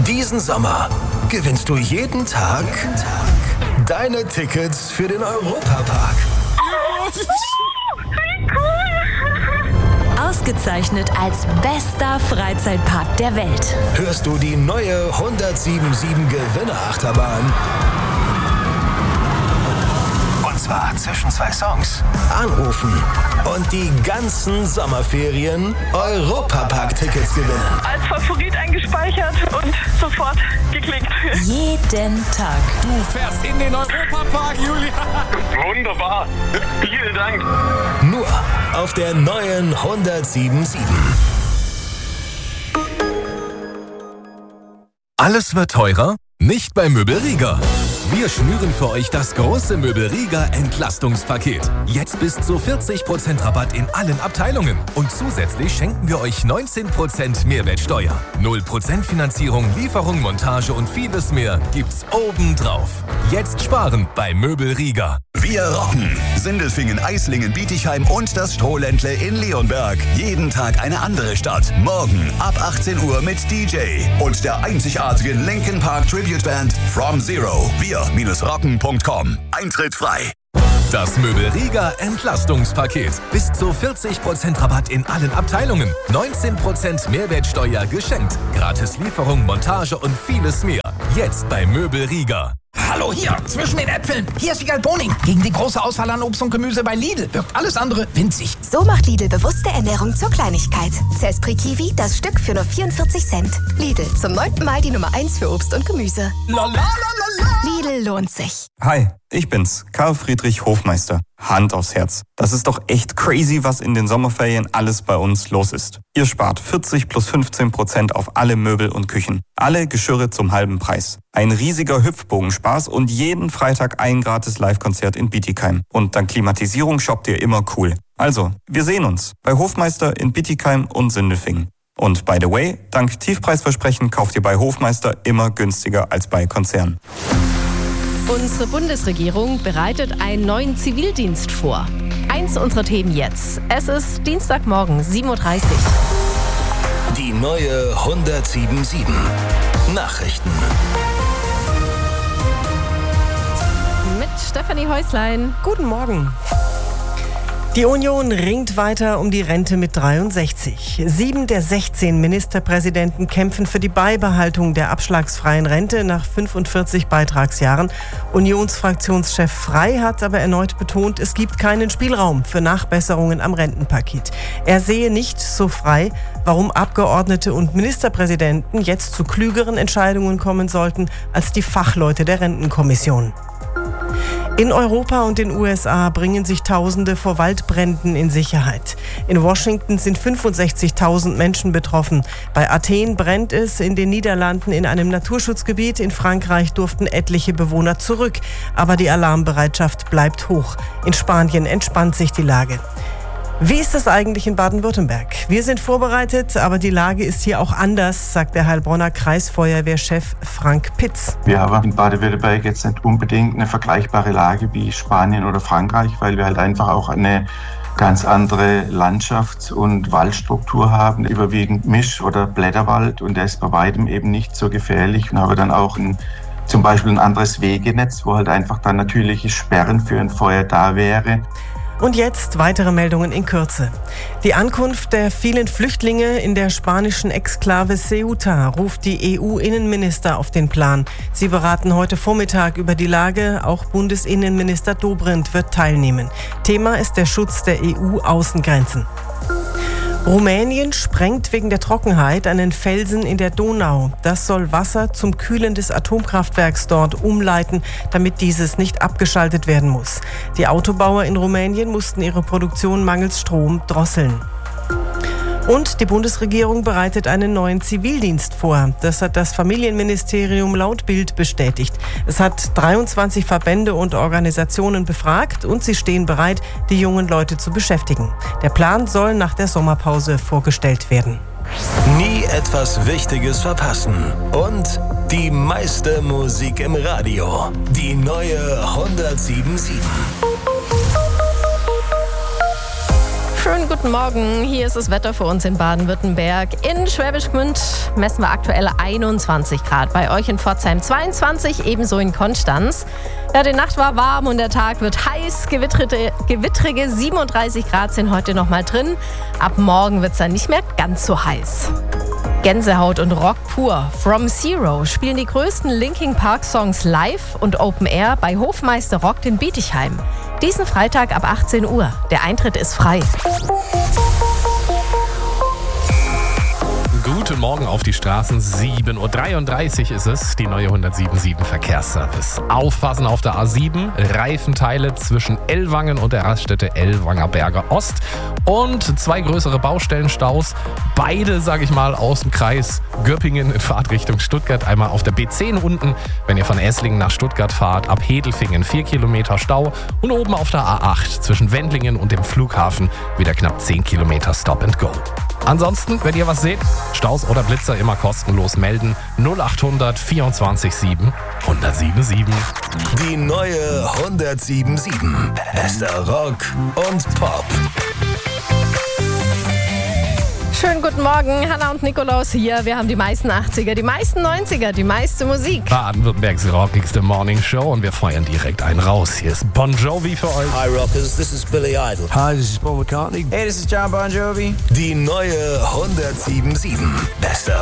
Diesen Sommer gewinnst du jeden Tag deine Tickets für den Europapark. Wie cool! Ausgezeichnet als bester Freizeitpark der Welt. Hörst du die neue 1077 Gewinnerachterbahn? Und zwar zwischen 2 Songs. Anrufen und die ganzen Sommerferien Europapark-Tickets gewinnen. Als Favorit eingespeichert und sofort geklickt. Jeden Tag. Du fährst in den Europapark, Julia. Wunderbar. Vielen Dank. Nur auf der neuen 1077. Alles wird teurer? Nicht bei Möbelrieger. Wir schnüren für euch das große Möbelrieger Entlastungspaket. Jetzt bis zu 40% Rabatt in allen Abteilungen. Und zusätzlich schenken wir euch 19% Mehrwertsteuer. 0% Finanzierung, Lieferung, Montage und vieles mehr gibt's obendrauf. Jetzt sparen bei Möbelrieger. Wir rocken! Sindelfingen, Eislingen, Bietigheim und das Strohländle in Leonberg. Jeden Tag eine andere Stadt. Morgen ab 18 Uhr mit DJ und der einzigartigen Linkin Park Tribute Band From Zero. Wir-rocken.com. Eintritt frei. Das Möbelrieger Entlastungspaket. Bis zu 40% Rabatt in allen Abteilungen. 19% Mehrwertsteuer geschenkt. Gratis Lieferung, Montage und vieles mehr. Jetzt bei Möbelrieger. Hallo, hier, zwischen den Äpfeln. Hier ist Wiegald Boning. Gegen die große Auswahl an Obst und Gemüse bei Lidl wirkt alles andere winzig. So macht Lidl bewusste Ernährung zur Kleinigkeit. Zespri Kiwi, das Stück für nur 44 Cent. Lidl, zum 9. Mal die Nummer 1 für Obst und Gemüse. Lidl lohnt sich. Hi, ich bin's, Karl Friedrich Hofmeister. Hand aufs Herz. Das ist doch echt crazy, was in den Sommerferien alles bei uns los ist. Ihr spart 40 plus 15% auf alle Möbel und Küchen. Alle Geschirre zum halben Preis. Ein riesiger Hüpfbogenspaß und jeden Freitag ein gratis Live-Konzert in Bietigheim. Und dank Klimatisierung shoppt ihr immer cool. Also, wir sehen uns bei Hofmeister in Bietigheim und Sindelfingen. Und by the way, dank Tiefpreisversprechen kauft ihr bei Hofmeister immer günstiger als bei Konzernen. Unsere Bundesregierung bereitet einen neuen Zivildienst vor. Eins unserer Themen jetzt. Es ist Dienstagmorgen, 7:30 Uhr. Die neue 1077. Nachrichten. Mit Stefanie Häuslein. Guten Morgen. Die Union ringt weiter um die Rente mit 63. 7 der 16 Ministerpräsidenten kämpfen für die Beibehaltung der abschlagsfreien Rente nach 45 Beitragsjahren. Unionsfraktionschef Frey hat aber erneut betont, es gibt keinen Spielraum für Nachbesserungen am Rentenpaket. Er sehe nicht so frei, warum Abgeordnete und Ministerpräsidenten jetzt zu klügeren Entscheidungen kommen sollten als die Fachleute der Rentenkommission. In Europa und den USA bringen sich Tausende vor Waldbränden in Sicherheit. In Washington sind 65.000 Menschen betroffen. Bei Athen brennt es, in den Niederlanden in einem Naturschutzgebiet. In Frankreich durften etliche Bewohner zurück. Aber die Alarmbereitschaft bleibt hoch. In Spanien entspannt sich die Lage. Wie ist es eigentlich in Baden-Württemberg? Wir sind vorbereitet, aber die Lage ist hier auch anders, sagt der Heilbronner Kreisfeuerwehrchef Frank Pitz. Wir haben in Baden-Württemberg jetzt nicht unbedingt eine vergleichbare Lage wie Spanien oder Frankreich, weil wir halt einfach auch eine ganz andere Landschafts- und Waldstruktur haben, überwiegend Misch- oder Blätterwald, und der ist bei weitem eben nicht so gefährlich, und haben dann auch zum Beispiel ein anderes Wegenetz, wo halt einfach dann natürliche Sperren für ein Feuer da wäre. Und jetzt weitere Meldungen in Kürze. Die Ankunft der vielen Flüchtlinge in der spanischen Exklave Ceuta ruft die EU-Innenminister auf den Plan. Sie beraten heute Vormittag über die Lage. Auch Bundesinnenminister Dobrindt wird teilnehmen. Thema ist der Schutz der EU-Außengrenzen. Rumänien sprengt wegen der Trockenheit einen Felsen in der Donau. Das soll Wasser zum Kühlen des Atomkraftwerks dort umleiten, damit dieses nicht abgeschaltet werden muss. Die Autobauer in Rumänien mussten ihre Produktion mangels Strom drosseln. Und die Bundesregierung bereitet einen neuen Zivildienst vor. Das hat das Familienministerium laut Bild bestätigt. Es hat 23 Verbände und Organisationen befragt und sie stehen bereit, die jungen Leute zu beschäftigen. Der Plan soll nach der Sommerpause vorgestellt werden. Nie etwas Wichtiges verpassen. Und die meiste Musik im Radio. Die neue 1077. Schönen guten Morgen. Hier ist das Wetter für uns in Baden-Württemberg. In Schwäbisch Gmünd messen wir aktuell 21 Grad. Bei euch in Pforzheim 22, ebenso in Konstanz. Ja, die Nacht war warm und der Tag wird heiß. Gewittrige 37 Grad sind heute noch mal drin. Ab morgen wird es dann nicht mehr ganz so heiß. Gänsehaut und Rock pur. From Zero spielen die größten Linkin Park Songs live und Open Air bei Hofmeister Rockt in Bietigheim. Diesen Freitag ab 18 Uhr. Der Eintritt ist frei. Guten Morgen auf die Straßen, 7.33 Uhr ist es, die neue 107.7 Verkehrsservice. Aufpassen auf der A7, Reifenteile zwischen Ellwangen und der Raststätte Ellwangerberger Ost und 2 größere Baustellenstaus, beide, sage ich mal, aus dem Kreis Göppingen in Fahrtrichtung Stuttgart. Einmal auf der B10 unten, wenn ihr von Esslingen nach Stuttgart fahrt, ab Hedelfingen 4 Kilometer Stau und oben auf der A8 zwischen Wendlingen und dem Flughafen wieder knapp 10 Kilometer Stop and Go. Ansonsten, wenn ihr was seht, Staus oder Blitzer immer kostenlos melden. 0800 24 7 1077. Die neue 1077. Bester Rock und Pop. Schönen guten Morgen, Hanna und Nikolaus hier. Wir haben die meisten 80er, die meisten 90er, die meiste Musik. Baden-Württembergs rockigste Morning Show und wir feuern direkt einen raus. Hier ist Bon Jovi für euch. Hi Rockers, this is Billy Idol. Hi, this is Paul McCartney. Hey, this is John Bon Jovi. Die neue 1077. Bester